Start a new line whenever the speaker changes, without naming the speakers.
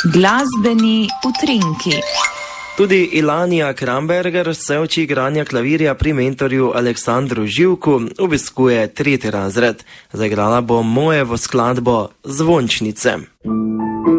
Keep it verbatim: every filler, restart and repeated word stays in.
Glasbeni utrinki.
Tudi Ilanija Kramberger se uči igranja klavirja pri mentorju Aleksandru Živku, obiskuje tretji razred. Zaigrala bo Mojevo skladbo Zvončnice.